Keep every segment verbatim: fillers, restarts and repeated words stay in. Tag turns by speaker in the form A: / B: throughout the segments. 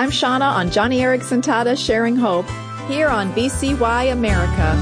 A: I'm Shauna on Johnny Erickson Tata Sharing Hope here on B C Y America.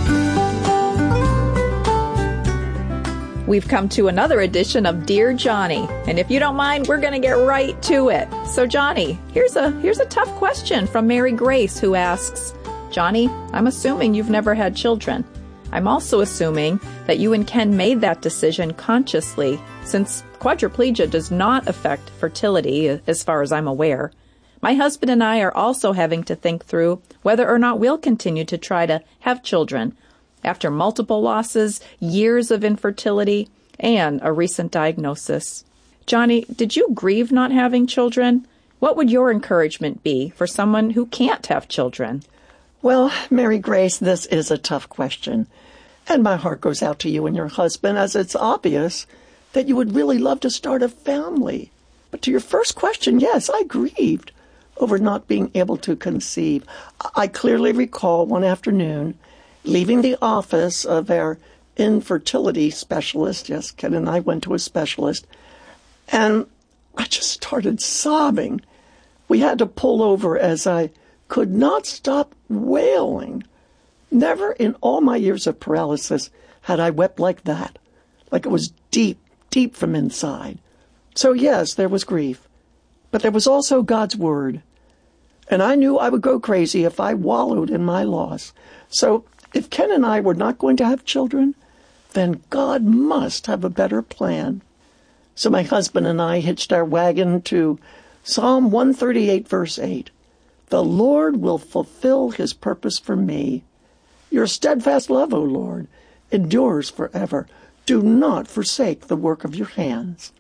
A: We've come to another edition of Dear Johnny, and if you don't mind, we're going to get right to it. So Johnny, here's a here's a tough question from Mary Grace, who asks, Johnny, I'm assuming you've never had children. I'm also assuming that you and Ken made that decision consciously, since quadriplegia does not affect fertility, as far as I'm aware. My husband and I are also having to think through whether or not we'll continue to try to have children after multiple losses, years of infertility, and a recent diagnosis. Johnny, did you grieve not having children? What would your encouragement be for someone who can't have children?
B: Well, Mary Grace, this is a tough question. And my heart goes out to you and your husband, as it's obvious that you would really love to start a family. But to your first question, yes, I grieved over not being able to conceive. I clearly recall one afternoon leaving the office of our infertility specialist. Yes, Ken and I went to a specialist. And I just started sobbing. We had to pull over as I could not stop wailing. Never in all my years of paralysis had I wept like that, like it was deep, deep from inside. So yes, there was grief, but there was also God's word. And I knew I would go crazy if I wallowed in my loss. So if Ken and I were not going to have children, then God must have a better plan. So my husband and I hitched our wagon to Psalm one thirty-eight, verse eight. The Lord will fulfill his purpose for me. Your steadfast love, O Lord, endures forever. Do not forsake the work of your hands.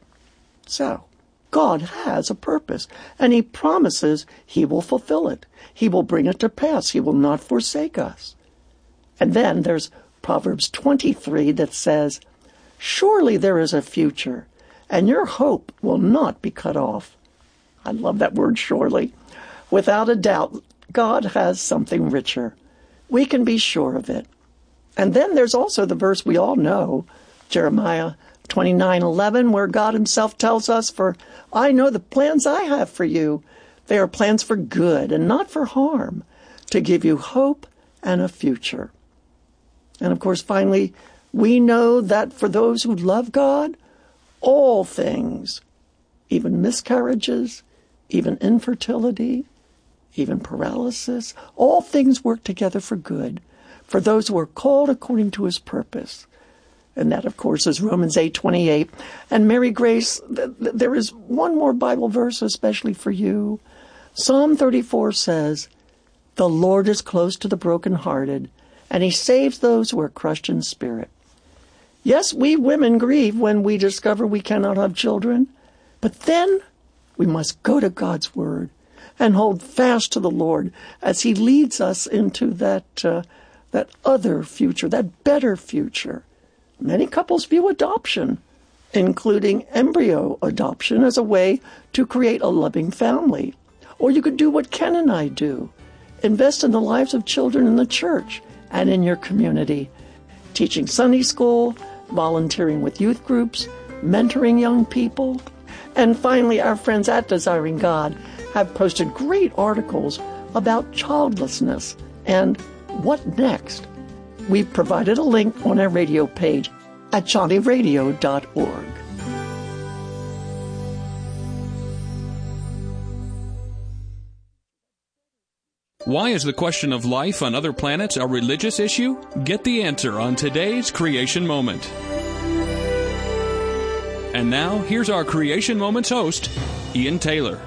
B: So, God has a purpose, and he promises he will fulfill it. He will bring it to pass. He will not forsake us. And then there's Proverbs twenty-three that says, surely there is a future, and your hope will not be cut off. I love that word, surely. Without a doubt, God has something richer. We can be sure of it. And then there's also the verse we all know, Jeremiah twenty-nine eleven, where God himself tells us, for I know the plans I have for you. They are plans for good and not for harm, to give you hope and a future. And of course, finally, we know that for those who love God, all things, even miscarriages, even infertility, even paralysis, all things work together for good, for those who are called according to his purpose. And that, of course, is Romans eight twenty-eight. And Mary Grace, th- th- there is one more Bible verse especially for you. Psalm thirty-four says, the Lord is close to the brokenhearted, and he saves those who are crushed in spirit. Yes, we women grieve when we discover we cannot have children, but then we must go to God's word and hold fast to the Lord as he leads us into that uh, that other future, that better future. Many couples view adoption, including embryo adoption, as a way to create a loving family. Or you could do what Ken and I do. Invest in the lives of children in the church and in your community. Teaching Sunday school, volunteering with youth groups, mentoring young people. And finally, our friends at Desiring God have posted great articles about childlessness and what next. We've provided a link on our radio page at johnny radio dot org.
C: Why is the question of life on other planets a religious issue? Get the answer on today's Creation Moment. And now, here's our Creation Moments host, Ian Taylor.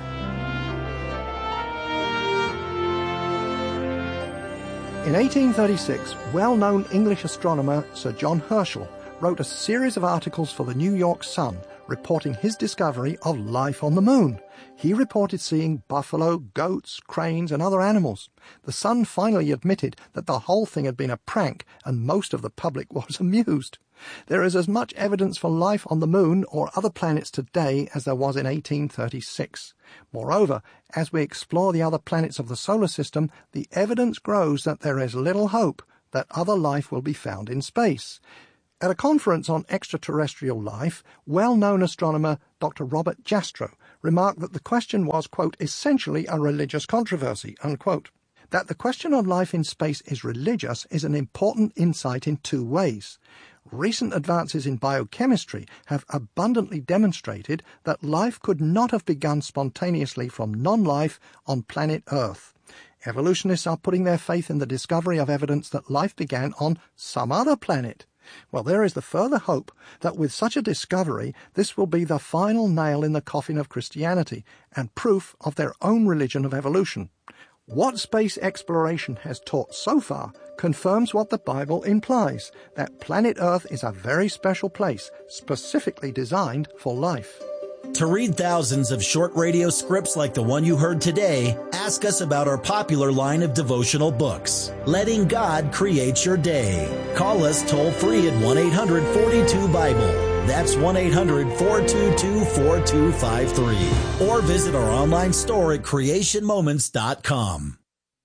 D: In eighteen thirty-six, well-known English astronomer Sir John Herschel wrote a series of articles for the New York Sun reporting his discovery of life on the moon. He reported seeing buffalo, goats, cranes and other animals. The Sun finally admitted that the whole thing had been a prank and most of the public was amused. There is as much evidence for life on the moon or other planets today as there was in eighteen thirty-six. Moreover, as we explore the other planets of the solar system, the evidence grows that there is little hope that other life will be found in space. At a conference on extraterrestrial life, well-known astronomer Doctor Robert Jastrow remarked that the question was, quote, essentially a religious controversy, unquote. That the question of life in space is religious is an important insight in two ways. Recent advances in biochemistry have abundantly demonstrated that life could not have begun spontaneously from non-life on planet Earth. Evolutionists are putting their faith in the discovery of evidence that life began on some other planet. Well, there is the further hope that with such a discovery, this will be the final nail in the coffin of Christianity and proof of their own religion of evolution. What space exploration has taught so far confirms what the Bible implies, that planet Earth is a very special place, specifically designed for life.
E: To read thousands of short radio scripts like the one you heard today, ask us about our popular line of devotional books, Letting God Create Your Day. Call us toll-free at one eight hundred forty-two Bible. That's one eight hundred four two two four two five three. Or visit our online store at creation moments dot com.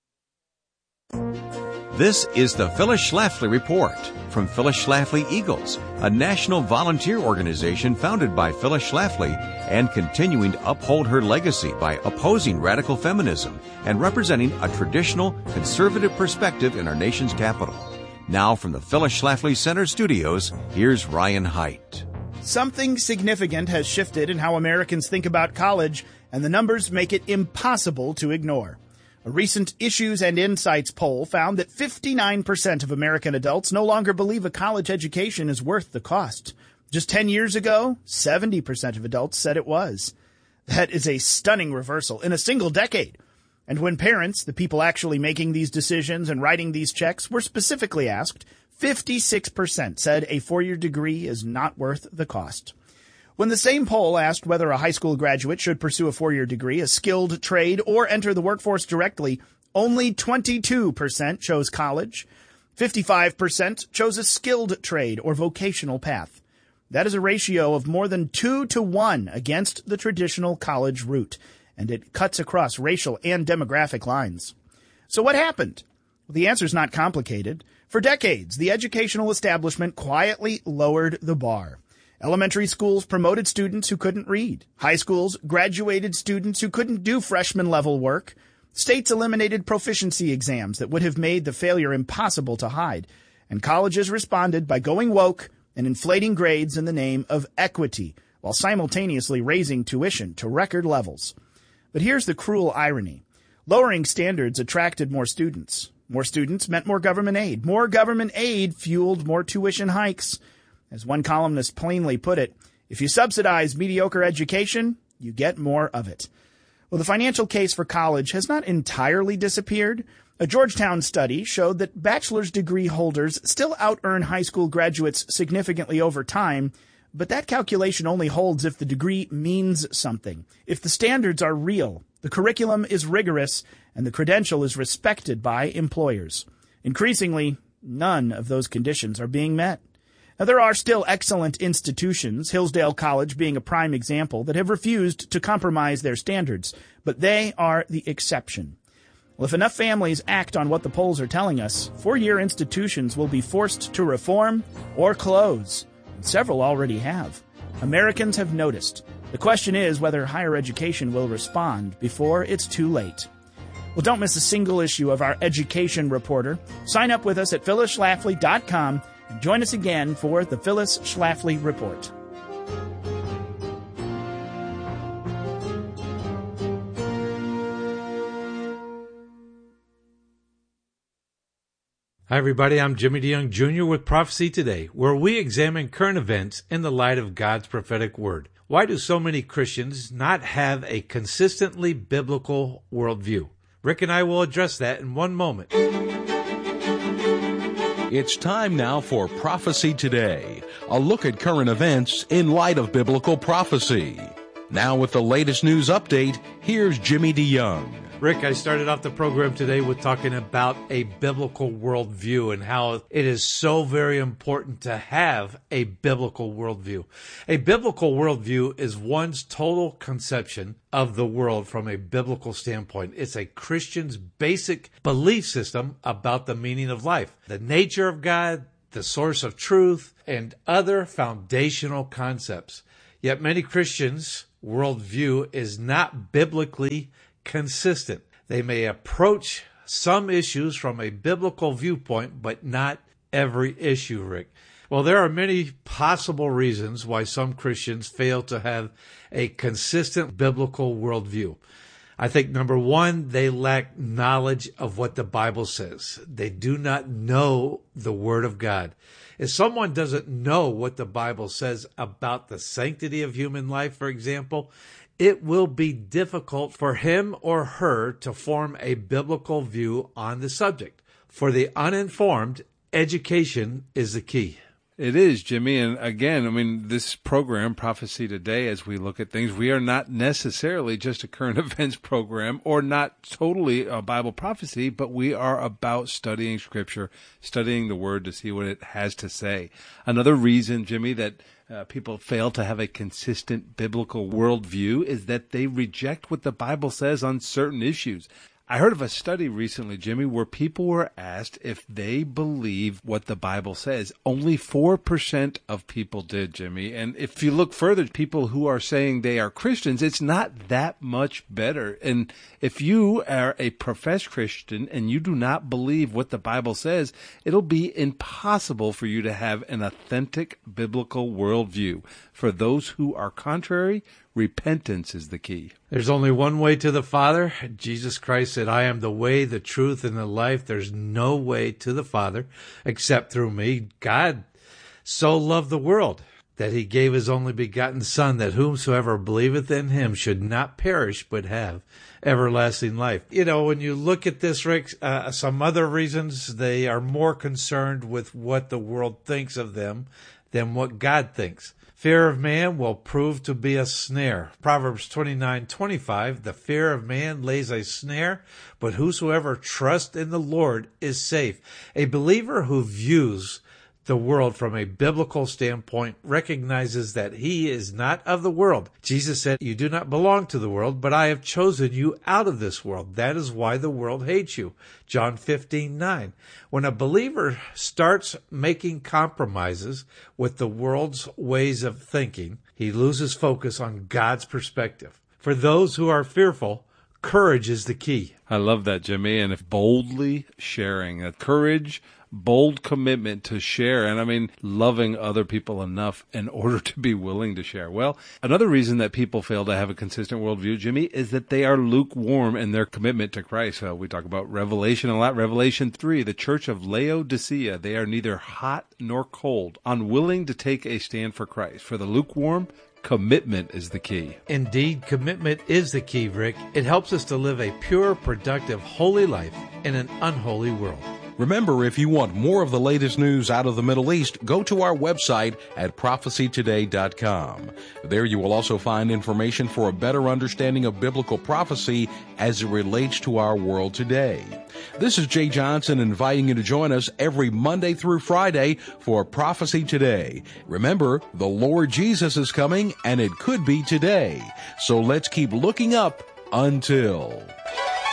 F: This is the Phyllis Schlafly Report from Phyllis Schlafly Eagles, a national volunteer organization founded by Phyllis Schlafly and continuing to uphold her legacy by opposing radical feminism and representing a traditional conservative perspective in our nation's capital. Now from the Phyllis Schlafly Center studios, here's Ryan Haidt.
G: Something significant has shifted in how Americans think about college, and the numbers make it impossible to ignore. A recent Issues and Insights poll found that fifty-nine percent of American adults no longer believe a college education is worth the cost. Just ten years ago, seventy percent of adults said it was. That is a stunning reversal in a single decade. And when parents, the people actually making these decisions and writing these checks, were specifically asked, fifty-six percent said a four-year degree is not worth the cost. When the same poll asked whether a high school graduate should pursue a four-year degree, a skilled trade, or enter the workforce directly, only twenty-two percent chose college. fifty-five percent chose a skilled trade or vocational path. That is a ratio of more than two to one against the traditional college route, and it cuts across racial and demographic lines. So what happened? Well, the answer's not complicated. For decades, the educational establishment quietly lowered the bar. Elementary schools promoted students who couldn't read. High schools graduated students who couldn't do freshman-level work. States eliminated proficiency exams that would have made the failure impossible to hide. And colleges responded by going woke and inflating grades in the name of equity, while simultaneously raising tuition to record levels. But here's the cruel irony. Lowering standards attracted more students. More students meant more government aid. More government aid fueled more tuition hikes. As one columnist plainly put it, if you subsidize mediocre education, you get more of it. Well, the financial case for college has not entirely disappeared. A Georgetown study showed that bachelor's degree holders still out-earn high school graduates significantly over time, but that calculation only holds if the degree means something, if the standards are real, the curriculum is rigorous, and the credential is respected by employers. Increasingly, none of those conditions are being met. Now, there are still excellent institutions, Hillsdale College being a prime example, that have refused to compromise their standards, but they are the exception. Well, if enough families act on what the polls are telling us, four-year institutions will be forced to reform or close. And several already have. Americans have noticed. The question is whether higher education will respond before it's too late. Well, don't miss a single issue of our Education Reporter. Sign up with us at phyllis schlafly dot com and join us again for the Phyllis Schlafly Report.
H: Hi, everybody. I'm Jimmy DeYoung Junior with Prophecy Today, where we examine current events in the light of God's prophetic word. Why do so many Christians not have a consistently biblical worldview? Rick and I will address that in one moment.
C: It's time now for Prophecy Today, a look at current events in light of biblical prophecy. Now with the latest news update, here's Jimmy DeYoung.
H: Rick, I started off the program today with talking about a biblical worldview and how it is so very important to have a biblical worldview. A biblical worldview is one's total conception of the world from a biblical standpoint. It's a Christian's basic belief system about the meaning of life, the nature of God, the source of truth, and other foundational concepts. Yet many Christians worldview is not biblically consistent. They may approach some issues from a biblical viewpoint, but not every issue, Rick. Well, there are many possible reasons why some Christians fail to have a consistent biblical worldview. I think number one, they lack knowledge of what the Bible says. They do not know the Word of God. If someone doesn't know what the Bible says about the sanctity of human life, for example, it will be difficult for him or her to form a biblical view on the subject. For the uninformed, education is the key.
I: It is, Jimmy. And again, I mean, this program, Prophecy Today, as we look at things, we are not necessarily just a current events program or not totally a Bible prophecy, but we are about studying Scripture, studying the Word to see what it has to say. Another reason, Jimmy, that uh, people fail to have a consistent biblical worldview is that they reject what the Bible says on certain issues. I heard of a study recently, Jimmy, where people were asked if they believe what the Bible says. Only four percent of people did, Jimmy. And if you look further, people who are saying they are Christians, it's not that much better. And if you are a professed Christian and you do not believe what the Bible says, it'll be impossible for you to have an authentic biblical worldview. For those who are contrary, repentance is the key.
H: There's only one way to the Father. Jesus Christ said, I am the way, the truth, and the life. There's no way to the Father except through me. God so loved the world that he gave his only begotten Son, that whomsoever believeth in him should not perish but have everlasting life. You know, when you look at this, Rick, uh, some other reasons, they are more concerned with what the world thinks of them than what God thinks. Fear of man will prove to be a snare. Proverbs twenty-nine twenty-five, the fear of man lays a snare, but whosoever trusts in the Lord is safe. A believer who views the world from a biblical standpoint recognizes that he is not of the world. Jesus said, you do not belong to the world, but I have chosen you out of this world. That is why the world hates you. John fifteen nine. When a believer starts making compromises with the world's ways of thinking, he loses focus on God's perspective. For those who are fearful, courage is the key.
I: I love that, Jimmy. And if boldly sharing, that courage, bold commitment to share, and I mean loving other people enough in order to be willing to share. Well, another reason that people fail to have a consistent worldview, Jimmy, is that they are lukewarm in their commitment to Christ. Uh, we talk about Revelation a lot. Revelation three, the church of Laodicea, they are neither hot nor cold, unwilling to take a stand for Christ. For the lukewarm, commitment is the key.
H: Indeed, commitment is the key, Rick. It helps us to live a pure, productive, holy life in an unholy world.
C: Remember, if you want more of the latest news out of the Middle East, go to our website at prophecy today dot com. There you will also find information for a better understanding of biblical prophecy as it relates to our world today. This is Jay Johnson inviting you to join us every Monday through Friday for Prophecy Today. Remember, the Lord Jesus is coming, and it could be today. So let's keep looking up until...